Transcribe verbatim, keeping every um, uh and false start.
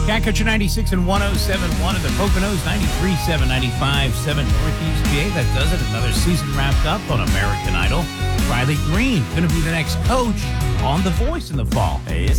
Cat Country ninety-six and one oh seven point one of the Poconos, ninety-three point seven, ninety-five point seven Northeast P A. That does it. Another season wrapped up on American Idol. Riley Green going to be the next coach on The Voice in the fall. Hey, it's